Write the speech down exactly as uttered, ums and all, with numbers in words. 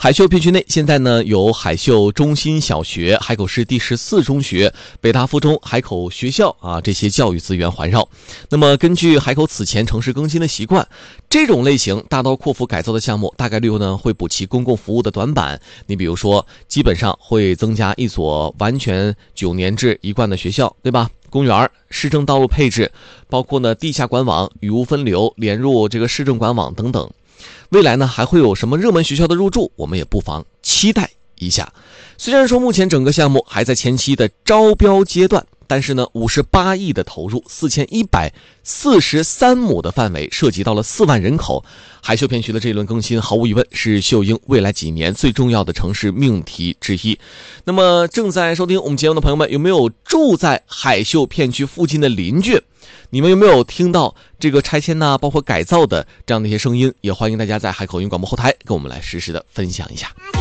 海秀片区内现在呢有海秀中心小学、海口市第十四中学、北大附中、海口学校啊这些教育资源环绕。那么根据海口此前城市更新的习惯，这种类型大刀阔斧改造的项目大概率呢会补齐公共服务的短板。你比如说，基本上会增加一所完全九年制一贯的学校，对吧？公园、市政道路配置，包括呢地下管网、雨污分流、连入这个市政管网等等。未来呢还会有什么热门学校的入驻，我们也不妨期待一下。虽然说目前整个项目还在前期的招标阶段，但是呢五十八亿的投入，四千一百四十三亩的范围，涉及到了四万人口。海秀片区的这一轮更新毫无疑问是秀英未来几年最重要的城市命题之一。那么正在收听我们节目的朋友们，有没有住在海秀片区附近的邻居？你们有没有听到这个拆迁呐、包括改造的这样的一些声音？也欢迎大家在海口音广播后台跟我们来实时的分享一下。